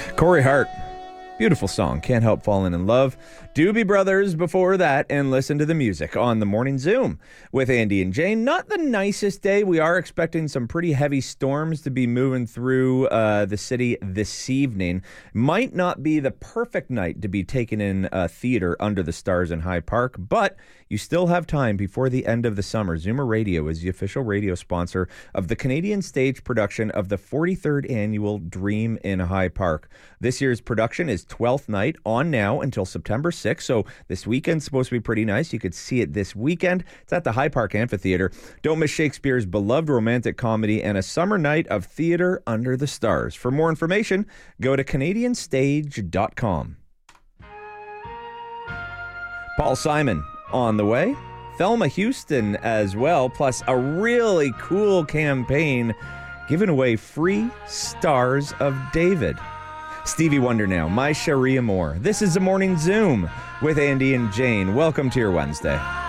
Corey Hart. Beautiful song. Can't help falling in love. Doobie Brothers before that, and listen to the music on the Morning Zoom with Andy and Jane. Not the nicest day. We are expecting some pretty heavy storms to be moving through the city this evening. Might not be the perfect night to be taking in theater under the stars in High Park, but you still have time before the end of the summer. Zoomer Radio is the official radio sponsor of the Canadian stage production of the 43rd annual Dream in High Park. This year's production is 12th night on now until September 6th, so this weekend's supposed to be pretty nice. You could see it this weekend. It's at the High Park Amphitheater. Don't miss Shakespeare's beloved romantic comedy and a summer night of theater under the stars. For more information, go to canadianstage.com. Paul Simon on the way. Thelma Houston as well, plus a really cool campaign giving away free Stars of David. Stevie Wonder now, My Sharia Moore. This is the Morning Zoom with Andy and Jane. Welcome to your Wednesday.